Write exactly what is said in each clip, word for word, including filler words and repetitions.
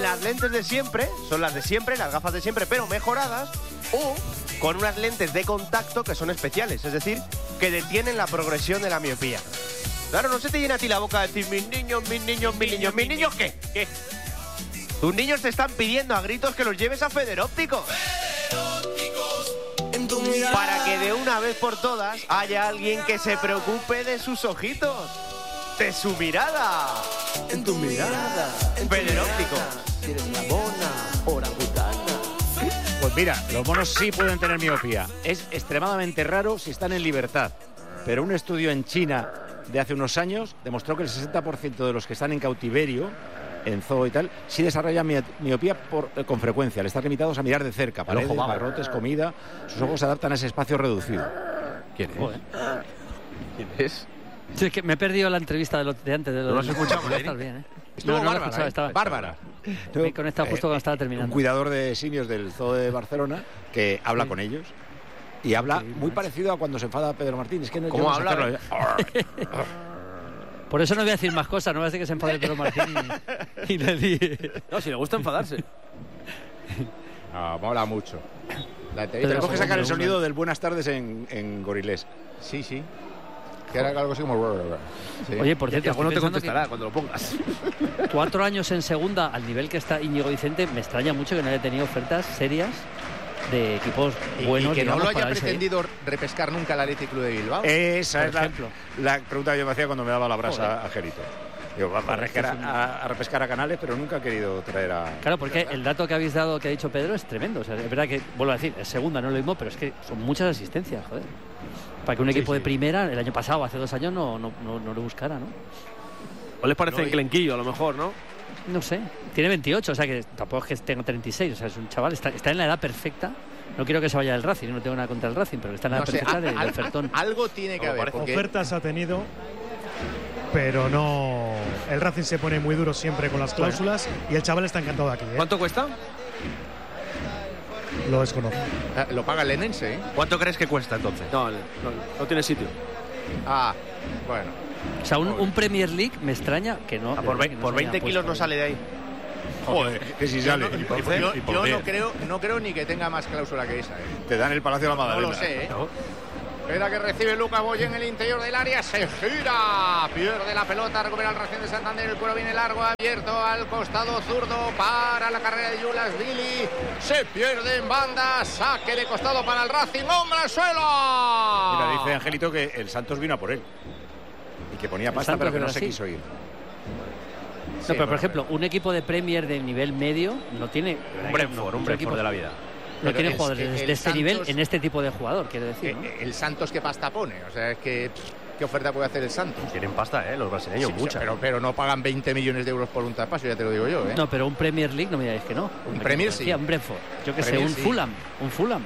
las lentes de siempre, son las de siempre, las gafas de siempre, pero mejoradas, o con unas lentes de contacto que son especiales, es decir, que detienen la progresión de la miopía. Claro, no se te llena a ti la boca de decir, mis niños, mis niños, mis niños, ¿mis niños qué? ¿Qué? Tus niños te están pidiendo a gritos que los lleves a Federópticos. Para que de una vez por todas haya alguien que se preocupe de sus ojitos, de su mirada. En tu mirada, en Federópticos. Si eres la mona, orangutana. Pues mira, los monos sí pueden tener miopía. Es extremadamente raro si están en libertad. Pero un estudio en China de hace unos años demostró que el sesenta por ciento de los que están en cautiverio, en zoo y tal, sí desarrollan miopía por, eh, con frecuencia, al estar limitados a mirar de cerca, paredes, barrotes, comida. Sus ojos se adaptan a ese espacio reducido. ¿Quién es? Joder. ¿Quién es? Sí, es que me he perdido la entrevista de, lo, de antes. De lo, ¿No lo has escuchado, no, Valeria? bien, ¿eh? Estuvo No, no lo he Bárbara, escuchado, ¿eh? estaba- Bárbara. Me he conectado justo cuando estaba terminando. Un cuidador de simios del zoo de Barcelona que habla Sí. con ellos y habla Sí, muy macho. parecido a cuando se enfada Pedro Martín. Es que no, yo ¿Cómo no sé habla? hacerlo. Por eso no voy a decir más cosas, no voy a decir que se enfade Pedro Martín y, y le di... No, si le gusta enfadarse. No, mola mucho. La Pero Tenemos que eso sacar el hombre, sonido hombre. del buenas tardes en, en gorilés. Sí, sí. Que era algo así como... Sí. Oye, por Y cierto, alguno te estoy pensando contestará cuando lo pongas. que cuatro años en segunda, al nivel que está Íñigo Vicente, me extraña mucho que no haya tenido ofertas serias de equipos Y- buenos, y que no digamos, lo haya para irse ahí. pretendido repescar nunca el Athletic Club de Bilbao. Esa Por es la, ejemplo. la pregunta que yo me hacía cuando me daba la brasa Joder. a Jerito. Digo, va, va a, Joder, repescar es un- a, a repescar a Canales, pero nunca ha querido traer a... Claro, porque el dato que habéis dado, que ha dicho Pedro, es tremendo. O sea, es verdad que, vuelvo a decir, es segunda, no es lo mismo, pero es que son muchas asistencias, joder. Para que un equipo sí. de primera, el año pasado, hace dos años, no, no, no, no lo buscara, ¿no? ¿O les parece No, y- enclenquillo a lo mejor, no? No sé. Tiene veintiocho, o sea que tampoco es que tenga treinta y seis. O sea, es un chaval, está, está en la edad perfecta. No quiero que se vaya del Racing, no tengo nada contra el Racing, pero está en la No edad sé, perfecta a- de, de al- ofertón. algo tiene que No, haber. parece Porque Ofertas ha tenido, pero no. El Racing se pone muy duro siempre con las cláusulas y el chaval está encantado aquí, ¿eh? ¿Cuánto cuesta? Lo desconozco. eh, lo paga el Lenense, ¿eh? ¿Cuánto crees que cuesta entonces? No, no, no tiene sitio. Ah, bueno. O sea, un, un Premier League me extraña que no. Ah, por que ve- no por se haya veinte kilos puesto no ahí. sale de ahí. Joder, que si sale. Yo, ¿Y por yo- qué? yo- ¿Y por yo qué? no creo, no creo ni que tenga más cláusula que esa, ¿eh? Te dan el Palacio de la No Magdalena. lo sé, ¿eh? Espera que recibe Lucas Boy en el interior del área, se gira, pierde la pelota, recupera el Racing de Santander, el cuero viene largo, abierto al costado zurdo para la carrera de Julas Billy, se pierde en banda, saque de costado para el Racing, hombre al suelo. Mira, dice Angelito que el Santos vino a por él. Y que ponía El pasta, Santos pero que no era se así. quiso ir. No, pero por ejemplo, un equipo de Premier de nivel medio no tiene. Un Brentford, un Brentford de la vida. No Pero tiene es jugadores que de el este Santos- nivel en este tipo de jugador, quiero decir. ¿no? Eh, El Santos qué pasta pone, o sea, es que pff, qué oferta puede hacer el Santos. Tienen pasta, ¿eh? Los brasileños, Sí, mucha. pero, pero no pagan veinte millones de euros por un traspaso, ya te lo digo yo, ¿eh? No, pero un Premier League no me digáis que no. Un Premier sí. Un Brentford. Yo que sé, Premier un sí. Fulham. Un Fulham.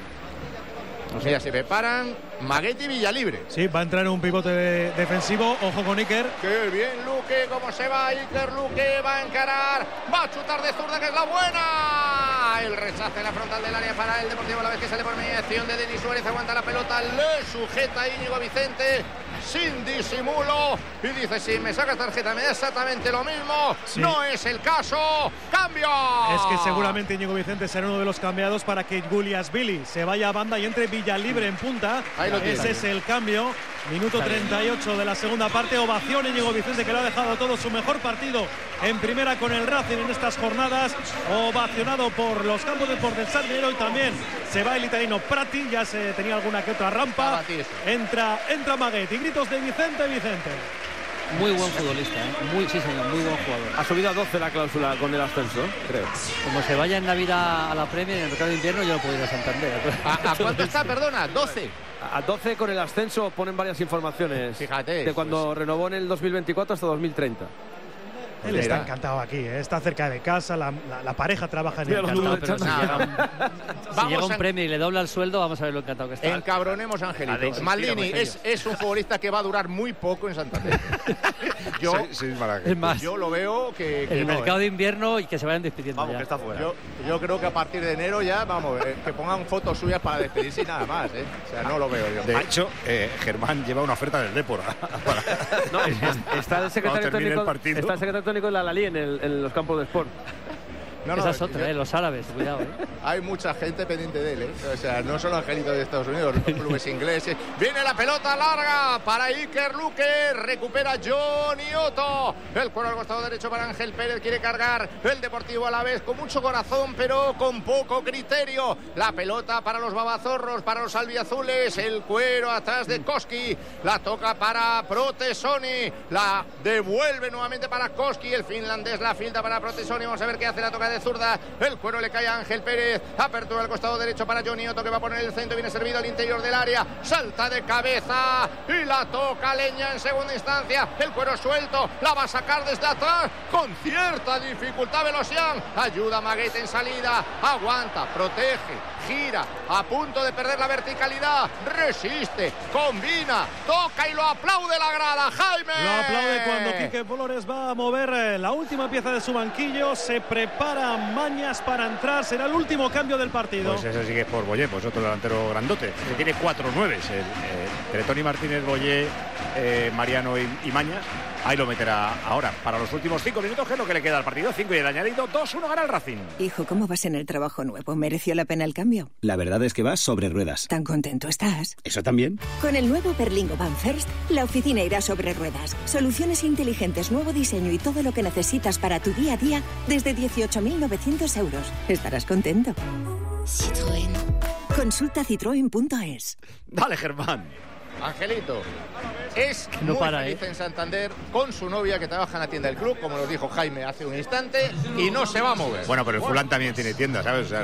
Mira, se preparan Maguete y Villalibre. Sí, va a entrar un pivote de- defensivo. Ojo con Iker. Qué bien Luque, cómo se va Iker Luque, va a encarar, va a chutar de zurda que es la buena. El rechace en la frontal del área para el Deportivo a la vez que sale por mediación de Denis Suárez, aguanta la pelota, le sujeta Íñigo Vicente sin disimulo y dice si me saca tarjeta me da exactamente lo mismo, Sí. no es el caso, cambio. Es que seguramente Íñigo Vicente será uno de los cambiados para que Julias Billy se vaya a banda y entre Villalibre en punta. Ahí lo Ese tiene. es el cambio. Minuto treinta y ocho de la segunda parte. Ovación Íñigo Vicente, que lo ha dejado todo su mejor partido en primera con el Racing en estas jornadas. Ovacionado por los campos de Deportes del Sardinero y también se va el italiano Prati. Ya se tenía alguna que otra rampa. Prati, eso. Entra, entra Maguette y gritos de Vicente, Vicente. Muy buen futbolista, ¿eh? Muy, sí, señor, muy buen jugador. Ha subido a doce la cláusula con el ascenso, creo. Como se vaya en Navidad a la Premier en el mercado de invierno, yo no puedo ir a Santander. ¿A, a cuánto está, perdona? doce. A doce con el ascenso ponen varias informaciones. Fíjate, De cuando pues- renovó en el dos mil veinticuatro hasta dos mil treinta. Él está encantado aquí, ¿eh? Está cerca de casa, la, la- la pareja trabaja en Mira el los Encantado. No, pero si Nada. llega un, si Vamos llega un a- premio y le dobla el sueldo, vamos a ver lo encantado que está. Encabronemos a Ha de Angelito. insistir, Maldini hombre, es, es un futbolista que va a durar muy poco en Santander. Yo, Soy- sois mala gente. Es más, yo lo veo que, que el no, mercado ¿eh? de invierno y que se vayan despidiendo Vamos, ya. que está fuera. Yo, yo creo que a partir de enero ya, vamos, eh, que pongan fotos suyas para despedirse y nada más, ¿eh? O sea, no lo veo yo. De hecho, eh, Germán lleva una oferta del Depor. No, es- es- está el secretario termine el técnico, partido. está el secretario técnico de la Lalí en, el- en los campos de sport. No, no, Esa es otra, yo- ¿eh? Los árabes, cuidado. ¿eh? Hay mucha gente pendiente de él, ¿eh? O sea, no solo angelitos de Estados Unidos, los clubes ingleses. Viene la pelota larga para Iker Luque. Recupera Johnny Otto. El cuero al costado derecho para Ángel Pérez. Quiere cargar el Deportivo Alavés con mucho corazón, pero con poco criterio. La pelota para los babazorros, para los albiazules. El cuero atrás de Koski. La toca para Protesoni. La devuelve nuevamente para Koski. El finlandés la filtra para Protesoni. Vamos a ver qué hace. La toca de zurda. El cuero le cae a Ángel Pérez. Apertura al costado derecho para Johnny Otto, que va a poner el centro. Viene servido al interior del área. Salta de cabeza y la toca Leña en segunda instancia. El cuero suelto. La va a sacar desde atrás con cierta dificultad Velosian. Ayuda a Maguete en salida. Aguanta, protege, gira. A punto de perder la verticalidad. Resiste, combina, toca y lo aplaude la grada. Jaime. Lo aplaude cuando Quique Flores va a mover eh, la última pieza de su banquillo. Se prepara Mañas para entrar. Será el último cambio del partido. Pues ese sí que es por Boyé, pues otro delantero grandote, que tiene cuatro nueves. El, eh, entre Tony Martínez, Boyé, eh, Mariano y, y Mañas. Ahí lo meterá ahora para los últimos cinco minutos, que es lo que le queda al partido. Cinco y el añadido, dos uno gana el Racing. Hijo, ¿cómo vas en el trabajo nuevo? ¿Mereció la pena el cambio? La verdad es que vas sobre ruedas. ¿Tan contento estás? ¿Eso también? Con el nuevo Berlingo Van First, la oficina irá sobre ruedas. Soluciones inteligentes, nuevo diseño y todo lo que necesitas para tu día a día desde dieciocho mil novecientos euros. Estarás contento. Citroën. Consulta citroen punto es. Dale, Germán. Angelito es No muy para, feliz ¿eh? en Santander con su novia, que trabaja en la tienda del club, como nos dijo Jaime hace un instante, y no se va a mover. Bueno, pero el Fulán también tiene tienda, ¿sabes? O sea,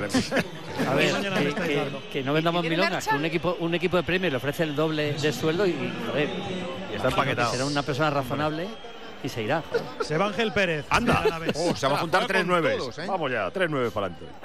A ver, mañana me que, estáis que- dando. que no vendamos milongas, que un equipo, un equipo de Premier le ofrece el doble de sueldo y, joder, Y está empaquetado. será una persona razonable y se irá. Joder. Se va Ángel Pérez. ¡Anda! del Alavés. Oh, se va a juntar Juega tres con nueves. todos, ¿eh? Vamos ya, tres nueves para adelante.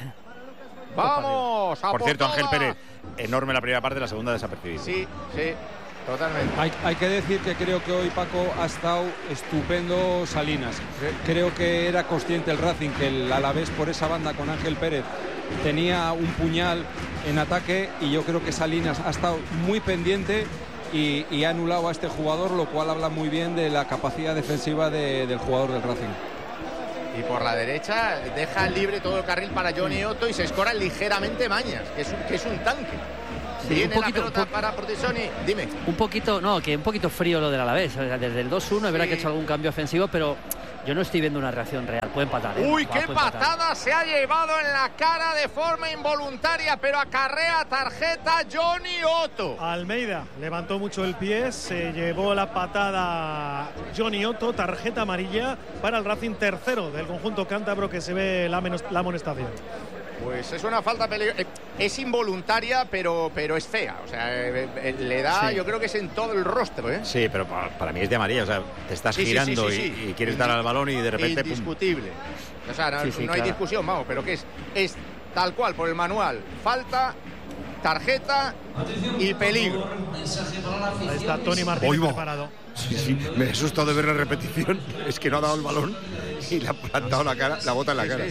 Vamos, a Por cierto, Ángel todas. Pérez, enorme la primera parte, la segunda desapercibida. Sí, sí, totalmente. Hay, hay que decir que creo que hoy Paco ha estado estupendo Salinas. Cre- Creo que era consciente el Racing que el Alavés por esa banda con Ángel Pérez tenía un puñal en ataque y yo creo que Salinas ha estado muy pendiente y, y ha anulado a este jugador, lo cual habla muy bien de la capacidad defensiva de- del jugador del Racing. Y por la derecha deja libre todo el carril para Johnny Otto y se escora ligeramente Mañas, que es un, que es un tanque. Sí, Viene un poquito, la pelota un po- para Protesoni. Dime. Un poquito, no, que un poquito frío lo del Alavés. O sea, desde el dos uno es verdad Sí. que ha hecho algún cambio ofensivo, pero yo no estoy viendo una reacción real. Puede empatar, ¿eh? Uy, Va, qué puede empatar. patada se ha llevado en la cara de forma involuntaria, pero acarrea tarjeta Johnny Otto. Almeida levantó mucho el pie, se llevó la patada Johnny Otto, tarjeta amarilla para el Racing, tercero del conjunto cántabro, que se ve la, menos, la amonestación. Pues es una falta peligrosa. Es involuntaria, pero, pero es fea. O sea, eh, eh, le da, Sí. yo creo que es en todo el rostro, ¿eh? Sí, pero para, para mí es de amarilla. O sea, te estás Sí, sí, girando sí, sí, y- sí. Y, quieres dar al balón y de repente. pum. Indiscutible. O sea, no, Sí, sí, no hay claro. discusión, vamos, pero que es, es tal cual por el manual. Falta, tarjeta y peligro. Ahí está Tony Martínez Oigo. preparado. Sí, sí, me he asustado de ver la repetición. Es que no ha dado el balón y le ha plantado la cara, la bota en la cara.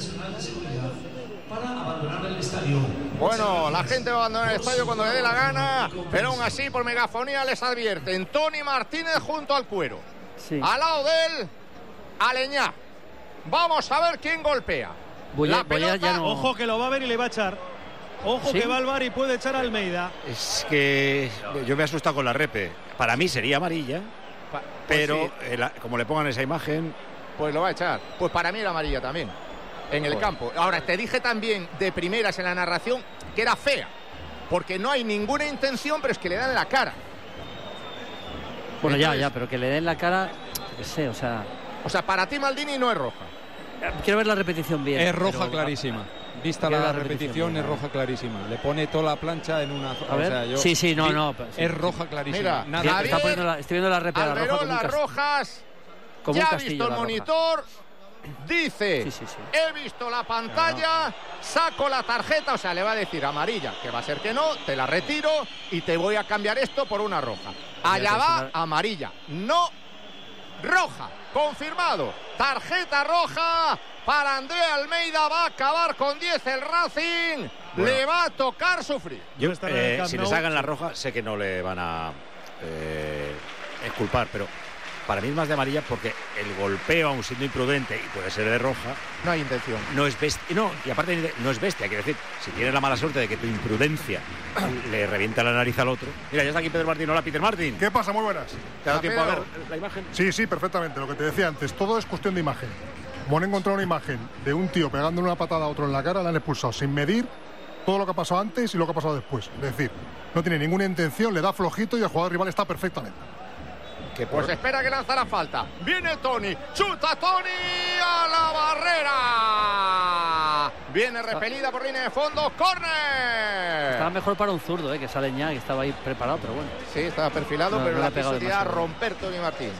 Bueno, la gente va a abandonar el estadio cuando le dé la gana, pero aún así por megafonía les advierten. Tony Martínez junto al cuero. Sí. Al lado de él, Aleñá. Vamos a ver quién golpea. Boyé- La Boyé pelota- ya no- Ojo que lo va a ver y le va a echar. Ojo ¿Sí? que va al bar y puede echar a Almeida. Es que yo me he asustado con la repe. Para mí sería amarilla, Pa- pues pero sí, eh, la- como le pongan esa imagen. pues lo va a echar. Pues para mí era amarilla también. En el Joder. campo. Ahora, te dije también de primeras en la narración que era fea. Porque no hay ninguna intención, pero es que le dan en la cara. Bueno, ya, Entonces- ya, pero que le den la cara, yo qué sé, o sea. O sea, para ti Maldini no es roja. Quiero ver la repetición bien. Es roja pero- clarísima. Vista Quiero la la repetición, repetición, es bien. roja clarísima. Le pone toda la plancha en una. A ver. Sí, sí, no, no, pero sí. Es roja clarísima. Mira, Nada Bien, que- está Javier, poniendo la- estoy viendo la repe de la roja Alberón, como un las castillo. rojas. Como Ya un ha castillo visto el la roja. monitor. Dice, Sí, sí, sí. he visto la pantalla, saco la tarjeta, o sea, le va a decir amarilla, que va a ser que no, te la retiro y te voy a cambiar esto por una roja. Allá pero va, es una- amarilla, no roja, confirmado. Tarjeta roja para André Almeida, va a acabar con diez el Racing, Bueno. le va a tocar sufrir. Yo, No estará en el eh, Camp si Nou. le sacan la roja, sé que no le van a eh, exculpar, pero para mí es más de amarilla porque el golpeo, aun siendo imprudente y puede ser de roja, no hay intención. No es bestia, no, y aparte no es bestia, quiero decir, si tienes la mala suerte de que tu imprudencia le revienta la nariz al otro. Mira, ya está aquí Pedro Martín. Hola, Peter Martín. ¿Qué pasa? Muy buenas. ¿Te ha dado tiempo a ver la imagen? Sí, sí, perfectamente. Lo que te decía antes, todo es cuestión de imagen. Como han encontrado una imagen de un tío pegándole una patada a otro en la cara, le han expulsado sin medir todo lo que ha pasado antes y lo que ha pasado después. Es decir, no tiene ninguna intención, le da flojito y el jugador rival está perfectamente. Que por... Pues espera que lanza la falta. Viene Tony, chuta Tony a la barrera. Viene repelida por línea de fondo, córner. Estaba mejor para un zurdo, ¿eh? Que sale ya, que estaba ahí preparado, pero bueno. Sí, estaba perfilado, no, pero no la quiso tirar a romper Tony Martín.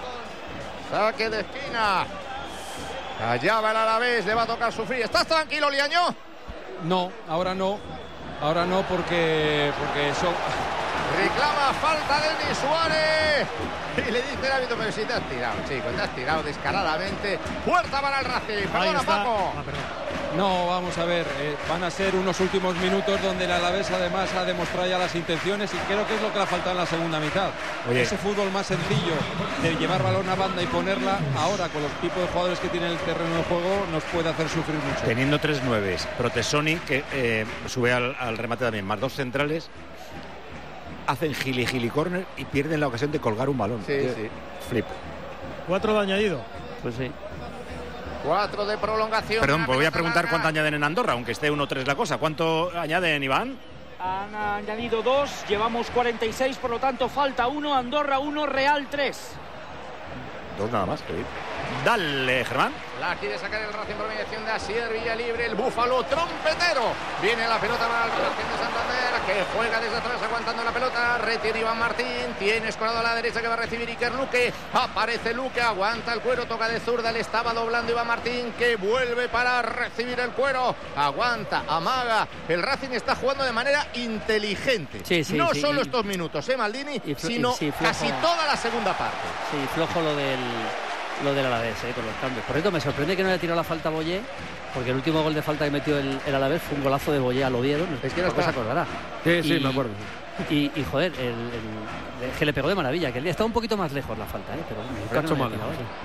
Saque de esquina. Allá va el Alavés, le va a tocar sufrir. ¿Estás tranquilo, Liaño? No, ahora no. Ahora no porque, porque eso... Reclama falta de Denis Suárez. Y le dice el árbitro, pero si te has tirado, chico, te has tirado descaradamente. Puerta para el Racing. Perdona, Paco. Ah, perdón. No, vamos a ver, eh, van a ser unos últimos minutos donde el Alavés además ha demostrado ya las intenciones y creo que es lo que le ha faltado en la segunda mitad. Oye. Ese fútbol más sencillo de llevar balón a banda y ponerla ahora con los tipos de jugadores que tiene el terreno de juego nos puede hacer sufrir mucho. Teniendo tres nueves, Protesoni que eh, sube al, al remate también, más dos centrales, hacen gili gili corner y pierden la ocasión de colgar un balón. Sí, eh, sí. Flip. Cuatro de añadido. Pues sí. Cuatro de prolongación. Perdón, pues voy a preguntar cuánto añaden en Andorra, aunque esté uno tres la cosa. ¿Cuánto añaden, Iván? Han añadido dos, llevamos cuarenta y seis, por lo tanto falta uno, Andorra uno, Real tres. Dos nada más, que bien. Dale, Germán. La quiere sacar el Racing por mediación de Asier Villalibre, el búfalo trompetero. Viene la pelota para el Racing de Santander, que juega desde atrás aguantando la pelota. Retira Iván Martín, tiene escorado a la derecha que va a recibir Iker Luque. Aparece Luque, aguanta el cuero, toca de zurda, le estaba doblando Iván Martín, que vuelve para recibir el cuero. Aguanta, amaga. El Racing está jugando de manera inteligente. Sí, sí, no sí, solo y, estos minutos, ¿eh, Maldini? Y flo- sino y, sí, casi toda la segunda parte. Sí, flojo lo del... lo del Alavés, eh, con los cambios. Por cierto, me sorprende que no haya tirado la falta Boyé, porque el último gol de falta que metió el, el Alavés fue un golazo de Boyé al Oviedo. Es que no se acordará. Sí, sí, y, me acuerdo. Y, y joder, el, el, el, que le pegó de maravilla, que el día estaba un poquito más lejos la falta, ¿eh? Pero Cacho no mal,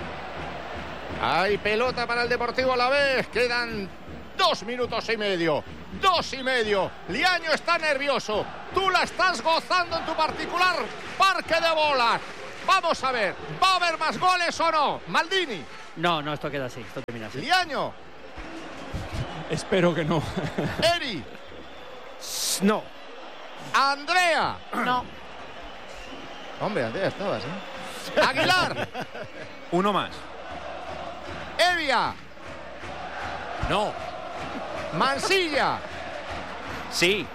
hay pelota para el Deportivo Alavés. Quedan dos minutos y medio. Dos y medio. Liaño está nervioso. Tú la estás gozando en tu particular parque de bolas. Vamos a ver, ¿va a haber más goles o no? Maldini. No, no, esto queda así, esto termina así. Liaño. Espero que no. Eri. No. Andrea. No. Hombre, Andrea, estabas, ¿eh? Aguilar. Uno más. Evia. No. Mansilla. Sí.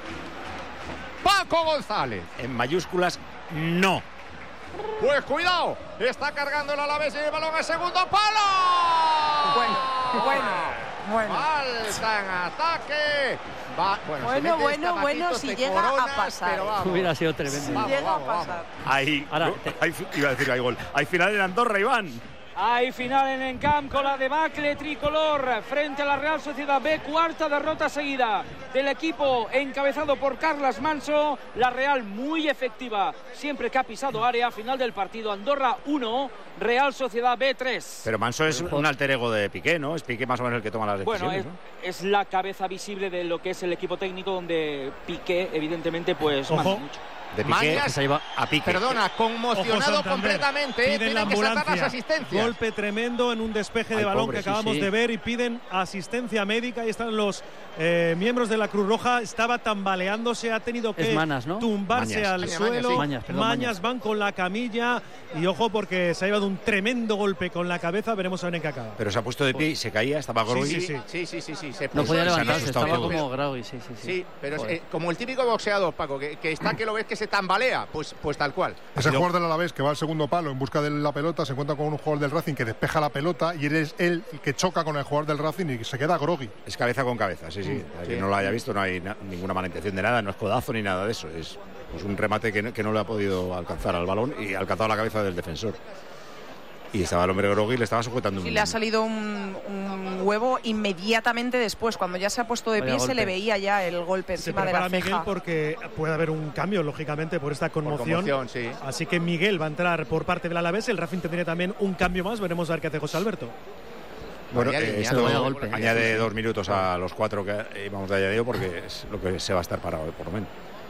Paco González. En mayúsculas, no. Pues cuidado, está cargando el Alavés y el balón al segundo palo. Bueno, bueno, bueno. Falta en ataque. Va, bueno, bueno, bueno, bueno, si llega coronas, a pasar. Pero vamos. Hubiera sido tremendo. Si Vamos, llega vamos, a pasar. Hay, Ahora, no, hay, iba a decir hay gol. Hay final en Andorra, Iván. Hay final en Encamp con la debacle tricolor frente a la Real Sociedad B, cuarta derrota seguida del equipo encabezado por Carlas Manso. La Real muy efectiva siempre que ha pisado área. Final del partido, Andorra uno, Real Sociedad B tres. Pero Manso es un alter ego de Piqué, ¿no? Es Piqué más o menos el que toma las decisiones, Bueno, es, ¿no? es la cabeza visible de lo que es el equipo técnico, donde Piqué evidentemente pues manda mucho. De Piqué Mañas, a Piqué. Perdona, conmocionado completamente. Piden Tienen la que saltar las ambulancia. asistencias. Golpe tremendo en un despeje de Ay, balón pobre, que sí, acabamos sí. de ver y piden asistencia médica. Ahí están los eh, miembros de la Cruz Roja. Estaba tambaleándose, ha tenido que Es Manas, ¿no? tumbarse Mañas. al Mañas, suelo. sí. Mañas, perdón, Mañas Mañas. van con la camilla y ojo porque se ha llevado un tremendo golpe con la cabeza. Veremos a ver en qué acaba. Pero se ha puesto de pie y se caía, estaba Sí, Grogui. sí, sí, sí, sí, sí, sí, se No puso podía en levantarse, asustado estaba todos. como Grau y sí, sí, sí. Sí, pero es, Joder. eh, como el típico boxeador, Paco, que, que está que lo ves que se tambalea, pues, pues tal cual. Ese jugador del Alavés que va al segundo palo en busca de la pelota se encuentra con un jugador del Racing que despeja la pelota y eres él el que choca con el jugador del Racing y se queda grogui. Es cabeza con cabeza, sí, sí. A sí. quien no lo haya visto no hay na- ninguna mala intención de nada, no es codazo ni nada de eso. Es pues, un remate que no, que no le ha podido alcanzar al balón y ha alcanzado la cabeza del defensor. y estaba el hombre grogui y le estaba sujetando un... Y le ha salido un, un huevo inmediatamente después. Cuando ya se ha puesto de pie, se le veía ya el golpe encima de la ceja. Miguel porque puede haber un cambio, lógicamente, por esta conmoción. Por conmoción, sí. Así que Miguel va a entrar por parte del Alavés. El Racing tendría también un cambio más. Veremos a ver qué hace José Alberto. Bueno, eh, esto añade dos minutos a los cuatro que íbamos de añadido porque es lo que se va a estar parado, por lo menos.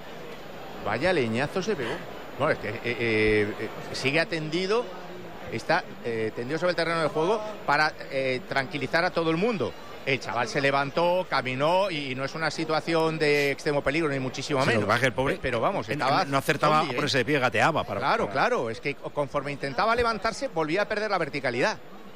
Vaya leñazo se pegó. Bueno, es que eh, eh, sigue atendido, está eh, tendido sobre el terreno de juego para eh, tranquilizar a todo el mundo. El chaval se levantó, caminó y no es una situación de extremo peligro, ni muchísimo menos. Sí, el pobre, pero vamos, estaba no acertaba zombie, por ese de pie, gateaba. Para, claro, para... claro, es que conforme intentaba levantarse, volvía a perder la verticalidad.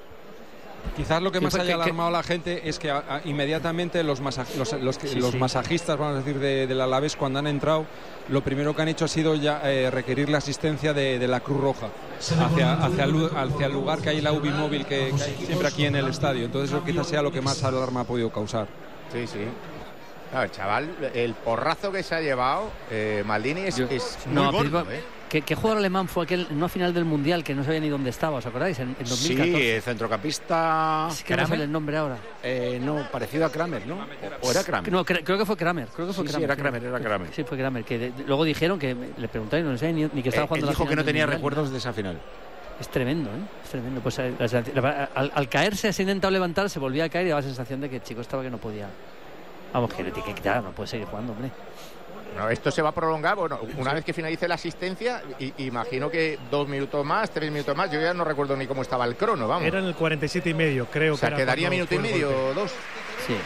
Quizás lo que más haya que, alarmado a la gente es que a, a, inmediatamente los, masa, los, los, sí, los sí. masajistas, vamos a decir, de, del Alavés, cuando han entrado, lo primero que han hecho ha sido ya eh, requerir la asistencia de, de la Cruz Roja hacia, hacia, el, hacia el lugar que hay la U B I móvil que, que hay siempre aquí en el estadio. Entonces eso quizás sea lo que más alarma ha podido causar. Sí, sí. Claro, el chaval, el porrazo que se ha llevado eh, Maldini es, Yo, es muy no, gordo, ¿eh? ¿Qué, ¿Qué jugador alemán fue aquel, no final del Mundial, que no sabía ni dónde estaba? ¿Os acordáis? En, en dos mil catorce. Sí, el centrocampista... Es que no sale el nombre ahora. Eh, no, parecido a Kramer, ¿no? ¿O era Kramer? No, cre creo que fue Kramer. Creo que fue sí, Kramer. Sí, era Kramer, era Kramer. Sí, fue Kramer. Que de, de, luego dijeron que le preguntaron, no sé ni, ni que estaba eh, jugando él la dijo final que no tenía mundial, recuerdos ¿no? de esa final. Es tremendo, ¿eh? Es tremendo. Pues al, al, al caerse, se ha intentado levantar, se volvía a caer y daba la sensación de que el chico estaba que no podía. Vamos, que le tiene que quitar, no puede seguir jugando, hombre. Bueno, esto se va a prolongar, bueno, una vez que finalice la asistencia, y, imagino que dos minutos más, tres minutos más, yo ya no recuerdo ni cómo estaba el crono, vamos. Era en el cuarenta y siete y medio, creo. O sea, que quedaría minuto y medio, golpe. dos. Sí.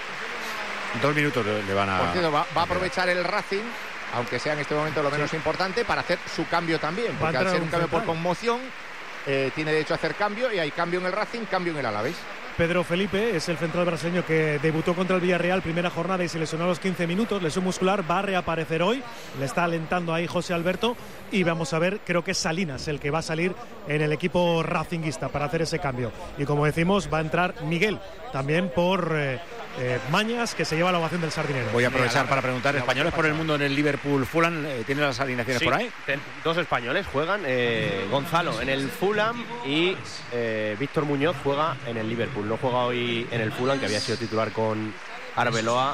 Dos minutos le van a... Por cierto, va, va a aprovechar el Racing, aunque sea en este momento lo menos sí. importante, para hacer su cambio también, porque al ser un cambio por conmoción, eh, tiene derecho a hacer cambio, y hay cambio en el Racing, cambio en el Alavés. Pedro Felipe es el central brasileño que debutó contra el Villarreal primera jornada y se lesionó a los quince minutos, lesión muscular, va a reaparecer hoy, le está alentando ahí José Alberto y vamos a ver, creo que es Salinas el que va a salir en el equipo racinguista para hacer ese cambio. Y como decimos, va a entrar Miguel, también por eh, eh, Mañas, que se lleva la ovación del Sardinero. Voy a aprovechar para preguntar, ¿españoles por el mundo en el Liverpool Fulham? Eh, ¿Tiene las alineaciones sí, por ahí? Ten, dos españoles juegan, eh, Gonzalo en el Fulham y eh, Víctor Muñoz juega en el Liverpool. No juega hoy en el Fulham, que había sido titular con Arbeloa.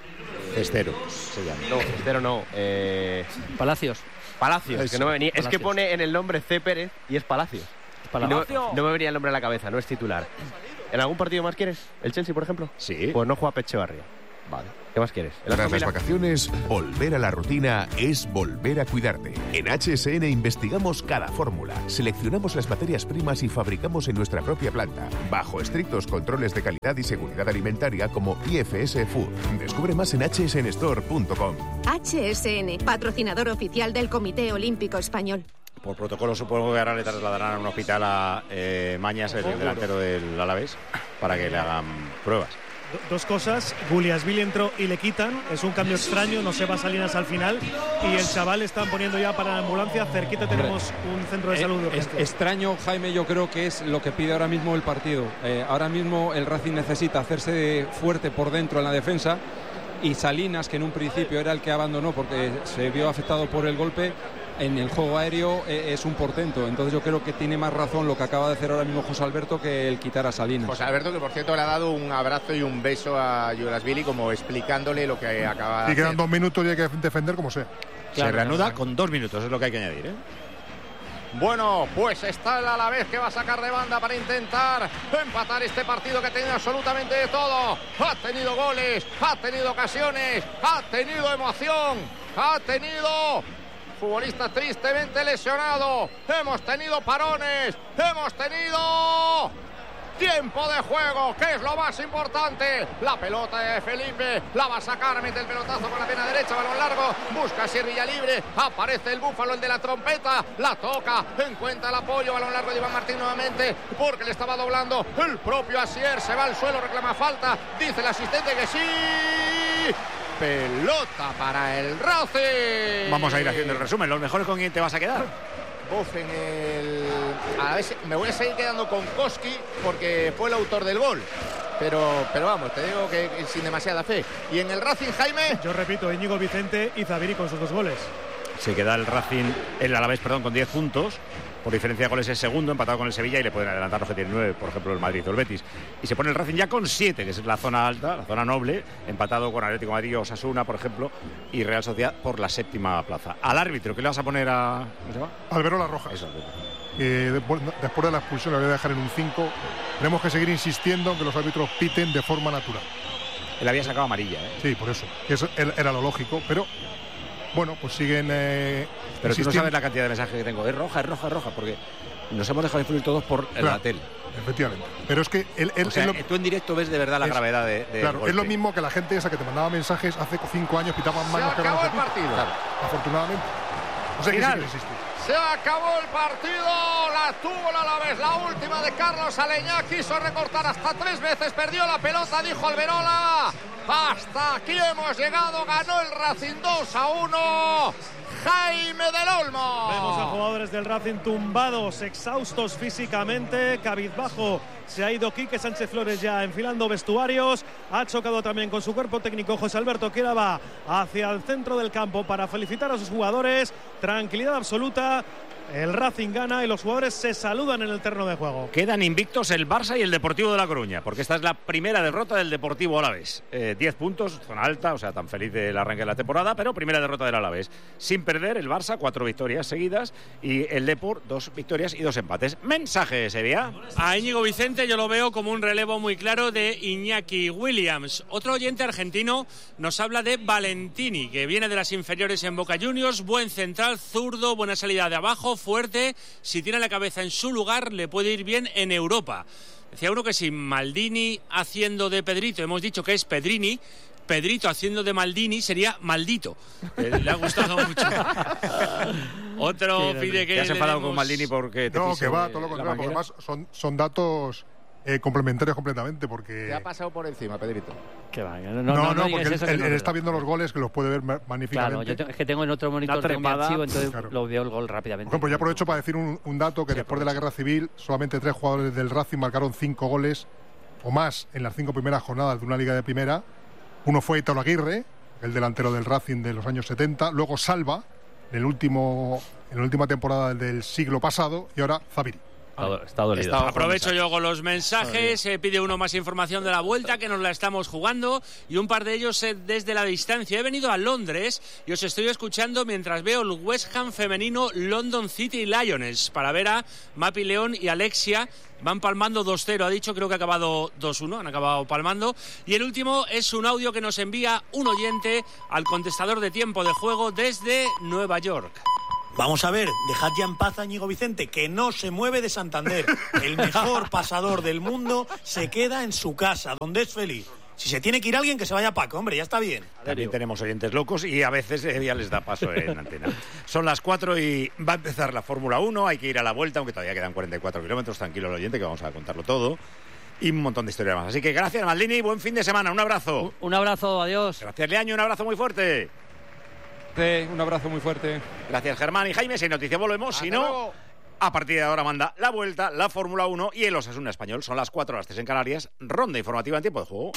Cestero se llama. No, Cestero no. Eh... Palacios. Palacios, Eso. que no me venía. Palacios. Es que pone en el nombre C. Pérez y es Palacios. Palacios. No, no me venía el nombre a la cabeza, no es titular. ¿En algún partido más quieres? ¿El Chelsea, por ejemplo? Sí. Pues no juega Pechevarria. Vale. ¿Qué más quieres? Tras las vacaciones, volver a la rutina es volver a cuidarte. En H S N investigamos cada fórmula, seleccionamos las materias primas y fabricamos en nuestra propia planta, bajo estrictos controles de calidad y seguridad alimentaria como I F S Food. Descubre más en h s n store punto com. H S N, patrocinador oficial del Comité Olímpico Español. Por protocolo supongo que ahora le trasladarán a un hospital a eh, Mañas, el delantero del Alavés, para que le hagan pruebas. Dos cosas, Guliasvili entró y le quitan, es un cambio extraño, no se va Salinas al final y el chaval están poniendo ya para la ambulancia, cerquita tenemos un centro de salud. Es, es extraño, Jaime, yo creo que es lo que pide ahora mismo el partido. Eh, ahora mismo el Racing necesita hacerse fuerte por dentro en la defensa y Salinas, que en un principio era el que abandonó porque se vio afectado por el golpe, en el juego aéreo es un portento. Entonces yo creo que tiene más razón lo que acaba de hacer ahora mismo José Alberto que el quitar a Salinas. José Alberto, que por cierto le ha dado un abrazo y un beso a Guliasvili, como explicándole lo que acaba de y quedan hacer. dos minutos y hay que defender como sea. Claro, se reanuda claro. con dos minutos, es lo que hay que añadir, ¿eh? Bueno, pues está el Alavés que va a sacar de banda para intentar empatar este partido que ha tenido absolutamente de todo. Ha tenido goles, ha tenido ocasiones, ha tenido emoción, ha tenido futbolista tristemente lesionado, hemos tenido parones, hemos tenido tiempo de juego, que es lo más importante. La pelota de Felipe, la va a sacar, mete el pelotazo con la pierna derecha, balón largo, busca a Siervilla libre, aparece el Búfalo, el de la trompeta, la toca, encuentra el apoyo, balón largo de Iván Martín nuevamente, porque le estaba doblando el propio Asier, se va al suelo, reclama falta, dice el asistente que sí. Pelota para el Racing. Vamos a ir haciendo el resumen. ¿Los mejores con quién te vas a quedar? Uf, en el... A ver, me voy a seguir quedando con Koski porque fue el autor del gol. Pero, pero vamos, te digo que sin demasiada fe. Y en el Racing, Jaime. Yo repito, Íñigo Vicente y Zaviri con sus dos goles. Se queda el Racing, el Alavés, perdón, con diez puntos. Por diferencia de goles es segundo, empatado con el Sevilla, y le pueden adelantar los que tienen nueve, por ejemplo el Madrid o el Betis. Y se pone el Racing ya con siete, que es la zona alta, la zona noble, empatado con Atlético de Madrid o Osasuna, por ejemplo, y Real Sociedad por la séptima plaza. Al árbitro, ¿qué le vas a poner a...? ¿Cómo se llama? Alberola Rojas. Eso, eh, después, después de la expulsión le voy a dejar en un cinco. Tenemos que seguir insistiendo en que los árbitros piten de forma natural. Él había sacado amarilla, ¿eh? Sí, por eso. Eso era lo lógico, pero... Bueno, pues siguen eh, Pero tú no sabes la cantidad de mensajes que tengo. Es roja, es roja, es roja, porque nos hemos dejado influir todos por el claro, tele. Efectivamente. Pero es que él, él, o sea, él lo, tú en directo ves de verdad la es, gravedad de, de Claro, es lo mismo que la gente esa que te mandaba mensajes hace cinco años, pitaban manos que acabó no el partido. Claro, afortunadamente. O sea que sí que existe. Se acabó el partido, la tuvo el Alavés, la última de Carlos Aleñá, quiso recortar hasta tres veces, perdió la pelota, dijo Alberola. Hasta aquí hemos llegado, ganó el Racing dos a uno. Jaime del Olmo. Vemos a jugadores del Racing tumbados, exhaustos físicamente, cabizbajo. Se ha ido Quique Sánchez Flores ya enfilando vestuarios. Ha chocado también con su cuerpo técnico José Alberto, que va hacia el centro del campo para felicitar a sus jugadores. Tranquilidad absoluta. El Racing gana y los jugadores se saludan en el terreno de juego. Quedan invictos el Barça y el Deportivo de La Coruña, porque esta es la primera derrota del Deportivo Alavés. Eh, diez puntos, zona alta, o sea, tan feliz del arranque de la temporada, pero primera derrota del Alavés. Sin perder, el Barça, cuatro victorias seguidas, y el Depor, dos victorias y dos empates. Mensaje, Sevilla. A Íñigo Vicente yo lo veo como un relevo muy claro de Iñaki Williams. Otro oyente argentino nos habla de Valentini, que viene de las inferiores en Boca Juniors, buen central, zurdo, buena salida de abajo, fuerte. Si tiene la cabeza en su lugar, le puede ir bien en Europa. Decía uno que si Maldini haciendo de Pedrito, hemos dicho que es Pedrini, Pedrito haciendo de Maldini sería maldito. Eh, le ha gustado mucho. Otro pide que... ¿Te has enfadado con Maldini porque te No, piso que va, de todo lo la contrario, porque manguera? además son, son datos eh, complementarios completamente, porque... Te ha pasado por encima, Pedrito. Que va, No, no, no, no porque él, él, él está viendo los goles, que los puede ver magníficamente. Claro, yo te, es que tengo en otro monitor tengo mi archivo, entonces claro. lo veo el gol rápidamente. Por ejemplo, ya aprovecho para decir un, un dato, que Sí, después de la guerra civil, solamente tres jugadores del Racing marcaron cinco goles o más en las cinco primeras jornadas de una liga de primera. Uno fue Italo Aguirre, el delantero del Racing de los años setenta, luego Salva, en, el último, en la última temporada del siglo pasado, y ahora Zabiri. Está dolido. Aprovecho yo con los mensajes. Se eh, pide uno más información de la vuelta, que nos la estamos jugando, y un par de ellos eh, desde la distancia. He venido a Londres y os estoy escuchando mientras veo el West Ham femenino London City Lions para ver a Mapi León y Alexia. Van palmando dos cero, ha dicho, creo que ha acabado dos uno, han acabado palmando. Y el último es un audio que nos envía un oyente al contestador de tiempo de juego desde Nueva York. Vamos a ver, dejad ya en paz a Íñigo Vicente, que no se mueve de Santander. El mejor pasador del mundo se queda en su casa, donde es feliz. Si se tiene que ir alguien, que se vaya Paco, hombre, ya está bien. También tenemos oyentes locos y a veces eh, ya les da paso en antena. Son las cuatro y va a empezar la Fórmula uno, hay que ir a la vuelta, aunque todavía quedan cuarenta y cuatro kilómetros, tranquilo el oyente, que vamos a contarlo todo. Y un montón de historias más. Así que gracias, Maldini, buen fin de semana, un abrazo. Un, un abrazo, adiós. Gracias, Leaño, un abrazo muy fuerte. Un abrazo muy fuerte. Gracias, Germán y Jaime. Si hay noticia volvemos, si no, a partir de ahora manda la vuelta, la Fórmula uno y el Osasuna Español. Son las cuatro, las tres en Canarias. Ronda informativa en tiempo de juego.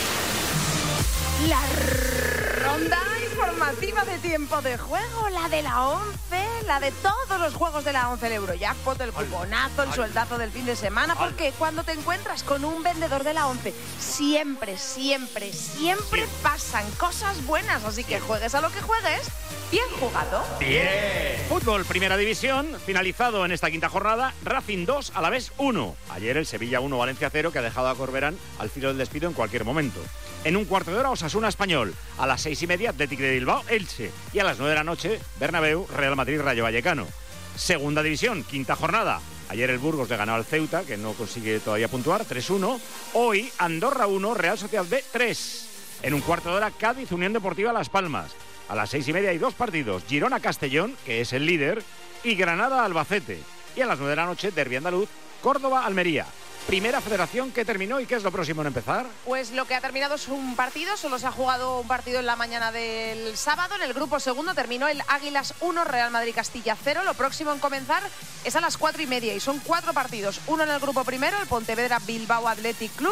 La ronda informativa de tiempo de juego, la de la once, la de todos los juegos de la once, el Eurojackpot, el cuponazo, el sueldazo del fin de semana, porque cuando te encuentras con un vendedor de la once, siempre, siempre, siempre pasan cosas buenas, así que juegues a lo que juegues, bien jugado. Bien. Fútbol, primera división, finalizado en esta quinta jornada, Racing dos, Alavés uno. Ayer el Sevilla uno, Valencia cero, que ha dejado a Corberán al filo del despido en cualquier momento. En un cuarto de hora, Osasuna Español. A las seis y media, Athletic de Bilbao, Elche. Y a las nueve de la noche, Bernabéu, Real Madrid, Rayo Vallecano. Segunda división, quinta jornada. Ayer el Burgos le ganó al Ceuta, que no consigue todavía puntuar, tres uno. Hoy, Andorra uno, Real Sociedad B tres. En un cuarto de hora, Cádiz, Unión Deportiva Las Palmas. A las seis y media hay dos partidos. Girona-Castellón, que es el líder, y Granada-Albacete. Y a las nueve de la noche, Derbi andaluz, Córdoba-Almería. Primera federación que terminó, ¿y qué es lo próximo en empezar? Pues lo que ha terminado es un partido, solo se ha jugado un partido en la mañana del sábado. En el grupo segundo terminó el Águilas uno, Real Madrid Castilla cero. Lo próximo en comenzar es a las cuatro y media y son cuatro partidos. Uno en el grupo primero, el Pontevedra Bilbao Athletic Club,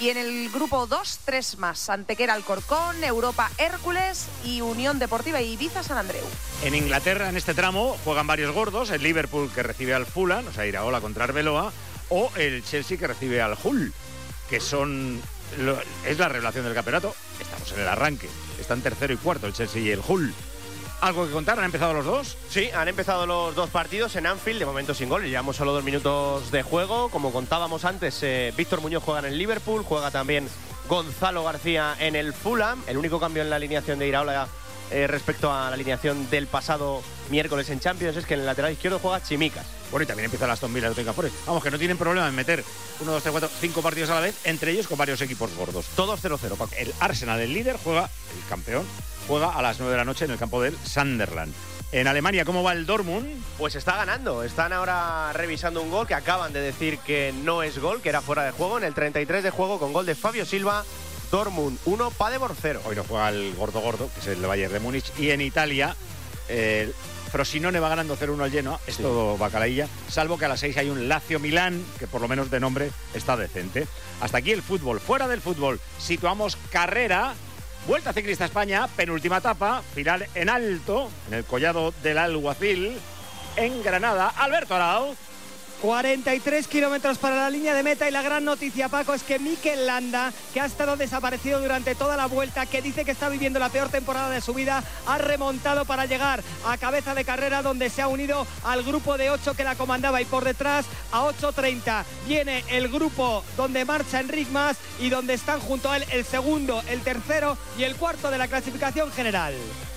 Y en el grupo dos, tres más. Antequera Alcorcón, Europa Hércules y Unión Deportiva Ibiza San Andreu. En Inglaterra, en este tramo, juegan varios gordos. El Liverpool, que recibe al Fulham, o sea, Iraola contra Arbeloa, o el Chelsea, que recibe al Hull, que son... Lo, es la revelación del campeonato. Estamos en el arranque. Están tercero y cuarto el Chelsea y el Hull. ¿Algo que contar? ¿Han empezado los dos? Sí, han empezado los dos partidos en Anfield, de momento sin goles. Llevamos solo dos minutos de juego. Como contábamos antes, eh, Víctor Muñoz juega en el Liverpool, juega también Gonzalo García en el Fulham. El único cambio en la alineación de Iraola eh, respecto a la alineación del pasado miércoles en Champions es que en el lateral izquierdo juega Chimicas. Bueno, y también empieza el Aston Villa, Nottingham Forest. Vamos, que no tienen problema en meter uno, dos, tres, cuatro, cinco partidos a la vez, entre ellos con varios equipos gordos. Todos cero cero, Paco. El Arsenal, el líder, juega, el campeón, juega a las nueve de la noche en el campo del Sunderland. En Alemania, ¿cómo va el Dortmund? Pues está ganando. Están ahora revisando un gol que acaban de decir que no es gol, que era fuera de juego. En el treinta y tres de juego, con gol de Fabio Silva, Dortmund uno, Paderborn cero. Hoy no juega el gordo gordo, que es el Bayern de Múnich. Y en Italia, el eh, Frosinone va ganando cero uno al Genoa. Es sí. todo bacalailla. Salvo que a las seis hay un Lazio-Milán, que por lo menos de nombre está decente. Hasta aquí el fútbol. Fuera del fútbol, situamos carrera. Vuelta Ciclista España, penúltima etapa, final en alto, en el Collado del Alguacil, en Granada. Alberto Arau. cuarenta y tres kilómetros para la línea de meta y la gran noticia, Paco, es que Mikel Landa, que ha estado desaparecido durante toda la vuelta, que dice que está viviendo la peor temporada de su vida, ha remontado para llegar a cabeza de carrera, donde se ha unido al grupo de ocho que la comandaba, y por detrás a ocho treinta viene el grupo donde marcha Enric Mas y donde están junto a él el segundo, el tercero y el cuarto de la clasificación general.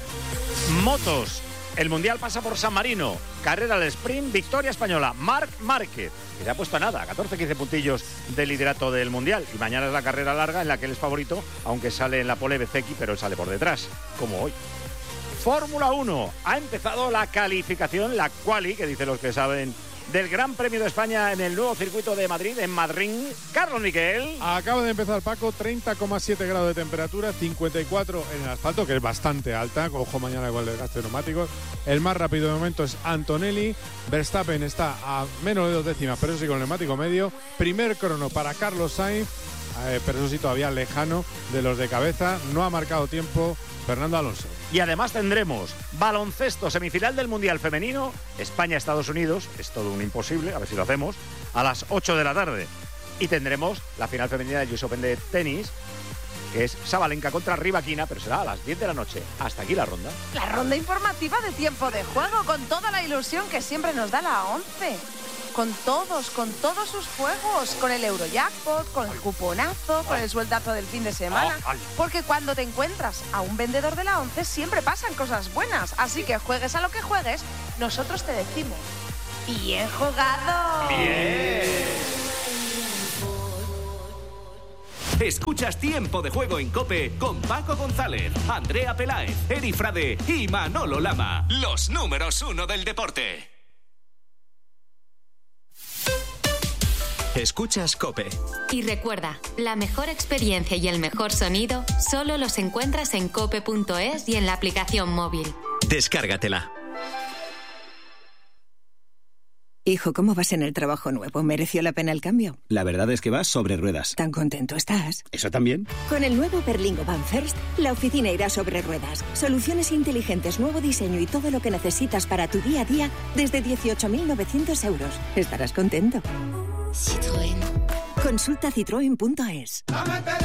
Motos. El Mundial pasa por San Marino. Carrera al sprint, victoria española. Marc Márquez, que se ha puesto a nada, catorce quince puntillos de liderato del Mundial. Y mañana es la carrera larga en la que él es favorito, aunque sale en la pole Bezzecchi, pero él sale por detrás, como hoy. Fórmula uno. Ha empezado la calificación, la quali, que dicen los que saben, del Gran Premio de España en el nuevo circuito de Madrid, en Madrid. Carlos Miquel. Acaba de empezar, Paco, treinta coma siete grados de temperatura, cincuenta y cuatro en el asfalto, que es bastante alta. Ojo mañana con el desgaste de neumáticos. El más rápido de momento es Antonelli. Verstappen está a menos de dos décimas, pero eso sí con el neumático medio. Primer crono para Carlos Sainz, eh, pero eso sí todavía lejano de los de cabeza. No ha marcado tiempo Fernando Alonso. Y además tendremos baloncesto, semifinal del Mundial Femenino, España-Estados Unidos, es todo un imposible, a ver si lo hacemos, a las ocho de la tarde. Y tendremos la final femenina del U S Open de tenis, que es Sabalenka contra Rybakina, pero será a las diez de la noche. Hasta aquí la ronda. La ronda informativa de tiempo de juego, con toda la ilusión que siempre nos da la once. Con todos, con todos sus juegos, con el Eurojackpot, con el cuponazo, con el sueldazo del fin de semana. Porque cuando te encuentras a un vendedor de la once siempre pasan cosas buenas. Así que juegues a lo que juegues, nosotros te decimos: ¡bien jugado! ¡Bien! Escuchas Tiempo de Juego en COPE con Paco González, Andrea Peláez, Eri Frade y Manolo Lama. Los números uno del deporte. Escuchas COPE. Y recuerda, la mejor experiencia y el mejor sonido solo los encuentras en cope punto es y en la aplicación móvil. Descárgatela. Hijo, ¿cómo vas en el trabajo nuevo? ¿Mereció la pena el cambio? La verdad es que vas sobre ruedas. ¿Tan contento estás? ¿Eso también? Con el nuevo Berlingo Van First, la oficina irá sobre ruedas. Soluciones inteligentes, nuevo diseño y todo lo que necesitas para tu día a día desde dieciocho mil novecientos euros. Estarás contento. Citroën. Consulta citroen punto es.